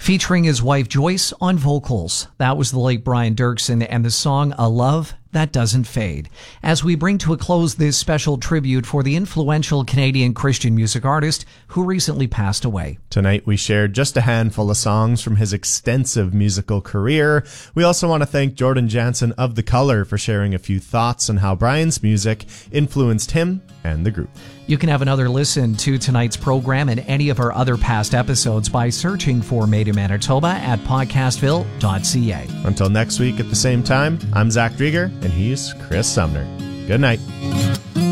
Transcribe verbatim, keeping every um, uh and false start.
featuring his wife Joyce on vocals. That was the late Brian Dirksen and the song A Love That Doesn't Fade. As we bring to a close this special tribute for the influential Canadian Christian music artist who recently passed away. Tonight we shared just a handful of songs from his extensive musical career. We also want to thank Jordan Jansen of The Color for sharing a few thoughts on how Brian's music influenced him and the group. You can have another listen to tonight's program and any of our other past episodes by searching for Made in Manitoba at podcastville dot c a. Until next week at the same time, I'm Zach Drieger, and he's Chris Sumner. Good night.